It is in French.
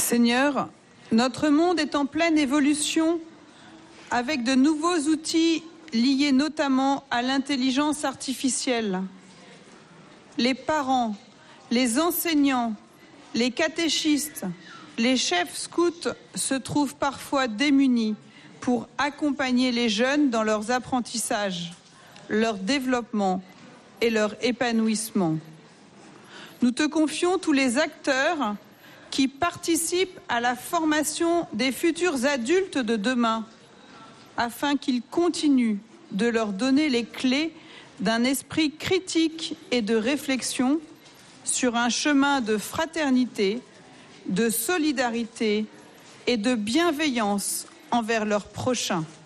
Seigneur, notre monde est en pleine évolution avec de nouveaux outils liés notamment à l'intelligence artificielle. Les parents, les enseignants, les catéchistes, les chefs scouts se trouvent parfois démunis pour accompagner les jeunes dans leurs apprentissages, leur développement et leur épanouissement. Nous te confions tous les acteurs qui participent à la formation des futurs adultes de demain, afin qu'ils continuent de leur donner les clés d'un esprit critique et de réflexion sur un chemin de fraternité, de solidarité et de bienveillance envers leurs prochains.